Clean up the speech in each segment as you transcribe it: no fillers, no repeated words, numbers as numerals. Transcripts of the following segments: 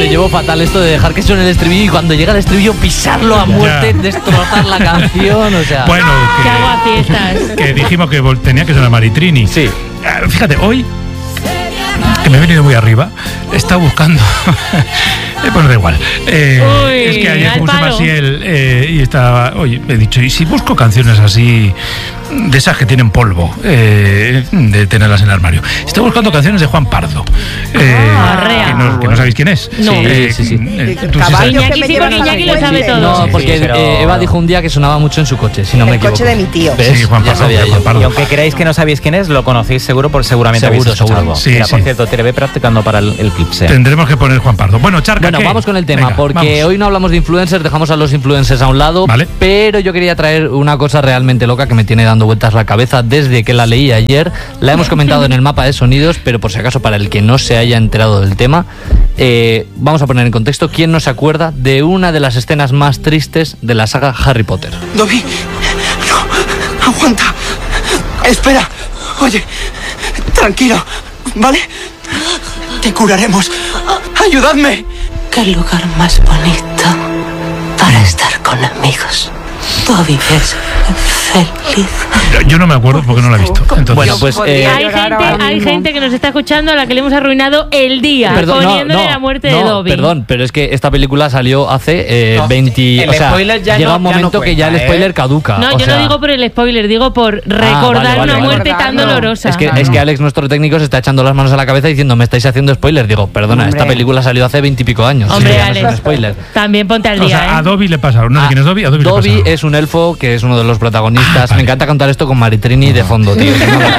llevo fatal esto de dejar que suene el estribillo y cuando llega el estribillo pisarlo a muerte, destrozar la canción, o sea... Bueno, ¡Qué aguafiestas! que dijimos que tenía que sonar Maritrini. Sí. Fíjate, hoy, que me he venido muy arriba, he estado buscando... Bueno, da igual. Es que ayer puse Maciel y estaba... Oye, he dicho, ¿y si busco canciones así, de esas que tienen polvo, de tenerlas en el armario? Estoy buscando canciones de Juan Pardo. Que no sabéis quién es. No. Sí. Iñaki sí, porque Iñaki lo sabe todo. No, porque Eva dijo un día que sonaba mucho en su coche, si no me equivoco. El coche de mi tío. ¿Ves? Sí, Juan Ya Pardo. sabía yo. Juan Pardo. Y aunque creáis que no sabéis quién es, lo conocéis seguro, porque seguramente habéis escuchado algo. Sí, Mira, por sí. cierto, te ve practicando para el Clipse. Tendremos que poner Juan Pardo. Bueno, Charca, Bueno, ¿qué? vamos con el tema, Venga, porque vamos. hoy no hablamos de influencers, dejamos a los influencers a un lado, Vale. pero yo quería traer una cosa realmente loca que me tiene dando vueltas la cabeza desde que la leí ayer. La hemos comentado en el mapa de sonidos, pero por si acaso para el que no se haya enterado del tema, vamos a poner en contexto quién no se acuerda de una de las escenas más tristes de la saga Harry Potter. Dobby, no, aguanta. Espera, oye, tranquilo, ¿vale? Te curaremos. Ayudadme. Qué lugar más bonito para estar con amigos. Dobby es feliz. Yo no me acuerdo porque no la he visto. Entonces, Bueno, pues Hay gente que nos está escuchando a la que le hemos arruinado el día poniéndole la muerte de Dobby. Perdón, pero es que esta película salió hace 20... el o sea, spoiler ya llega no- un ya momento no que ya el cuenta, spoiler caduca. No, o yo sea, no digo por el spoiler, digo por recordar vale, una vale. muerte tan Recordarlo. dolorosa. Es que Alex, nuestro técnico, se está echando las manos a la cabeza diciendo, me estáis haciendo spoiler. Digo, perdona, Hombre. esta película salió hace 20 y pico años. Hombre, ya no es un Alex, spoiler. también ponte al o día, sea, a ¿eh? Dobby le pasa. No sé quién es Dobby. A Dobby le Dobby pasa. es un elfo que es uno de los protagonistas. Vale. Me encanta contar esto con Maritrini de fondo, tío.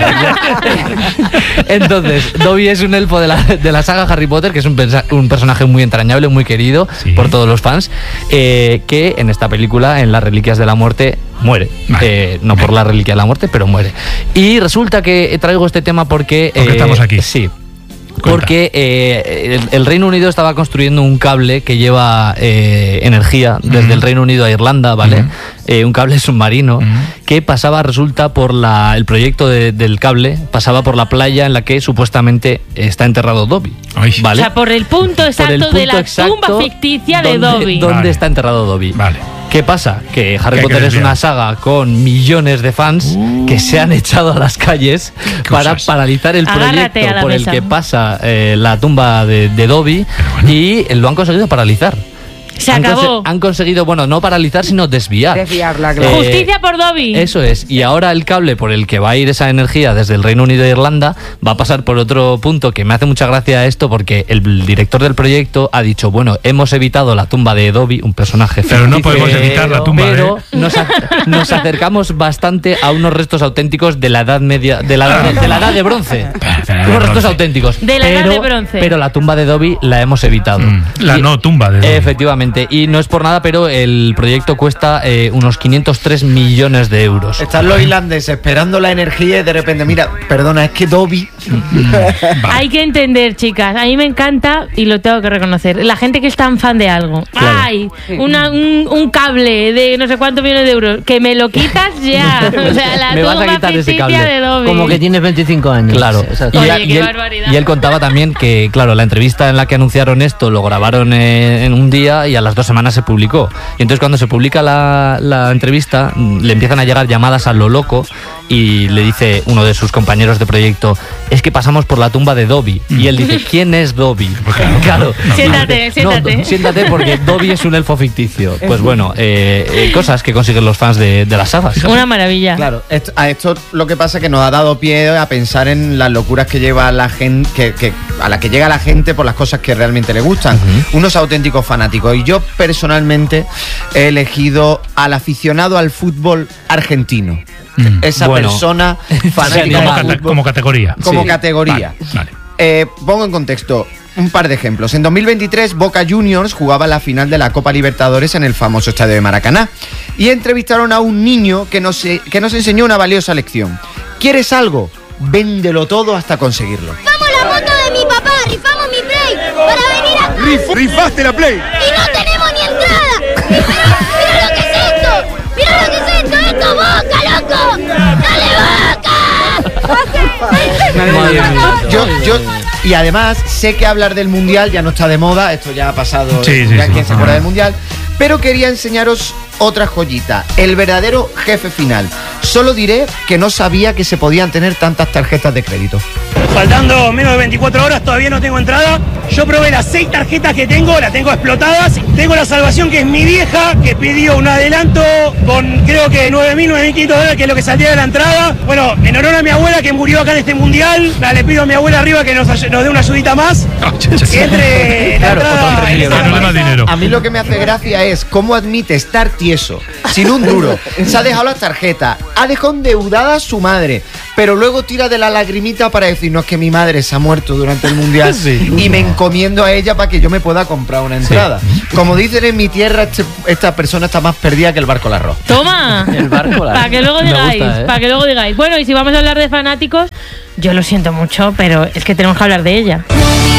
Entonces, Dobby es un elfo de la saga Harry Potter, que es un personaje muy entrañable, muy querido Sí. por todos los fans, que en esta película, en Las Reliquias de la Muerte, muere. Vale. No por la reliquia de la muerte, pero muere. Y resulta que traigo este tema porque... Porque estamos aquí. Sí. Cuenta. Porque el Reino Unido estaba construyendo un cable que lleva energía desde el Reino Unido a Irlanda, ¿vale? Un cable submarino que pasaba, resulta, por el proyecto del cable, pasaba por la playa en la que supuestamente está enterrado Dobby. Ay. ¿Vale? O sea, por el punto exacto de la tumba ficticia de Dobby. ¿Dónde Vale. está enterrado Dobby? Vale. ¿Qué pasa? Que Harry Que hay que Potter es desviar. una saga con millones de fans que se han echado a las calles para cosas. paralizar el Agárrate proyecto a la por mesa. el que pasa la tumba de Dobby, y lo han conseguido paralizar. Se acabó. Han conseguido, bueno, no paralizar, sino desviar. Desviarla, claro. Justicia por Dobby. Eso es. Y ahora el cable por el que va a ir esa energía desde el Reino Unido a Irlanda va a pasar por otro punto que me hace mucha gracia esto, porque el director del proyecto ha dicho, bueno, hemos evitado la tumba de Dobby, un personaje Pero no ficticio, podemos evitar la tumba pero nos acercamos bastante a unos restos auténticos de la Edad Media, de la edad de bronce. Unos restos auténticos. De la Edad de Bronce. Pero la tumba de Dobby la hemos evitado. La Y- no tumba de Dobby. Efectivamente. Y no es por nada, pero el proyecto cuesta unos 503 millones de euros. Están los irlandeses esperando la energía y de repente, mira, perdona, es que Dobby... Hay que entender, chicas. A mí me encanta y lo tengo que reconocer. La gente que es tan fan de algo. Claro. ¡Ay! Un cable de no sé cuántos millones de euros. Que me lo quitas ya. O sea, la Me vas a tumba quitar ese ficticia cable. de Dobby. Como que tienes 25 años. Claro. Exacto. Oye, qué barbaridad. Y él contaba también que, claro, la entrevista en la que anunciaron esto lo grabaron en un día y a las 2 semanas se publicó. Y entonces cuando se publica la entrevista, le empiezan a llegar llamadas a lo loco y le dice uno de sus compañeros de proyecto, es que pasamos por la tumba de Dobby. Y él dice, ¿quién es Dobby? Claro. Siéntate, siéntate. No, siéntate porque Dobby es un elfo ficticio. Pues bueno, cosas que consiguen los fans de las sagas. Una maravilla. Claro, a esto lo que pasa es que nos ha dado pie a pensar en las locuras que lleva la gente, a la que llega la gente por las cosas que realmente le gustan. Unos auténticos fanáticos. Y yo personalmente he elegido al aficionado al fútbol argentino. Esa Bueno. persona fanática Como del fútbol. Como categoría. Como Sí. categoría. Vale. Pongo en contexto un par de ejemplos. En 2023, Boca Juniors jugaba la final de la Copa Libertadores en el famoso estadio de Maracaná. Y entrevistaron a un niño que nos enseñó una valiosa lección. ¿Quieres algo? Véndelo todo hasta conseguirlo. ¡Rifamos la moto de mi papá! ¡Rifamos mi Play! ¡Para venir acá! ¡Rifaste la Play! ¡Y no tenemos ni entrada! ¡Mira lo que es esto! ¡Mira lo que es esto! ¡Esto es Boca, loco! ¡Dale, Boca! Y además, sé que hablar del Mundial ya no está de moda, esto ya ha pasado, quien se acuerda del Mundial, pero quería enseñaros otra joyita, el verdadero jefe final. Solo diré que no sabía que se podían tener tantas tarjetas de crédito. Faltando menos de 24 horas, todavía no tengo entrada. Yo probé las 6 tarjetas que tengo, las tengo explotadas. Tengo la salvación, que es mi vieja, que pidió un adelanto con creo que 9.500 dólares, que es lo que saldría de la entrada. Bueno, en honor a mi abuela que murió acá en este mundial, le pido a mi abuela arriba que nos dé una ayudita más. Que entre la entrada. A mí lo que me hace gracia es cómo admite estar tieso, sin un duro. Se ha dejado las tarjetas, ha dejado endeudada a su madre, pero luego tira de la lagrimita para decirnos que mi madre se ha muerto durante el mundial y me encomiendo a ella para que yo me pueda comprar una entrada. Como dicen en mi tierra, esta persona está más perdida que el barco al arroz. Toma, el barco para que luego digáis, para que luego digáis. Bueno, y si vamos a hablar de fanáticos, yo lo siento mucho, pero es que tenemos que hablar de ella.